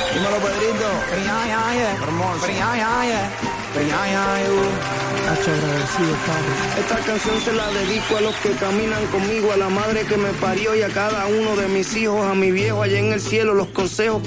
Dímelo, Pedrito. Hermoso. Hacho agradecido, papi. Esta canción se la dedico a los que caminan conmigo, a la madre que me parió y a cada uno de mis hijos, a mi viejo allá en el cielo, los consejos que